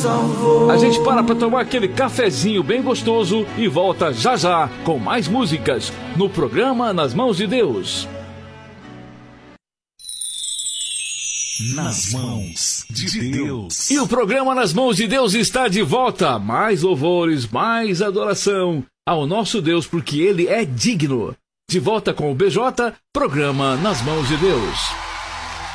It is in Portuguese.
salvou. A gente para tomar aquele cafezinho bem gostoso e volta já já com mais músicas no programa Nas Mãos de Deus. Nas Mãos de Deus. E o programa Nas Mãos de Deus está de volta. Mais louvores, mais adoração ao nosso Deus, porque Ele é digno. De volta com o BJ, programa Nas Mãos de Deus.